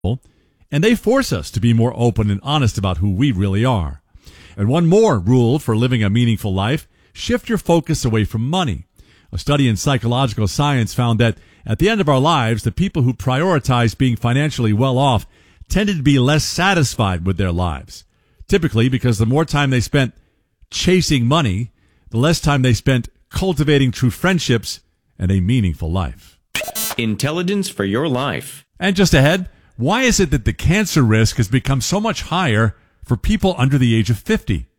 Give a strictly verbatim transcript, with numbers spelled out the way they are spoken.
and they force us to be more open and honest about who we really are. And one more rule for living a meaningful life: shift your focus away from money. A study in psychological science found that at the end of our lives, the people who prioritized being financially well off tended to be less satisfied with their lives. Typically because the more time they spent chasing money, the less time they spent cultivating true friendships and a meaningful life. Intelligence for your life. And just ahead, why is it that the cancer risk has become so much higher for people under the age of fifty?